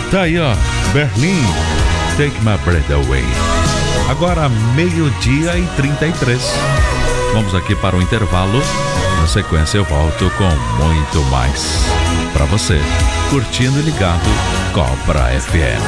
Tá aí, ó, Berlim, Take My Breath Away. Agora 12h33. Vamos aqui para o intervalo. Na sequência eu volto com muito mais para você, curtindo e ligado Cobra FM.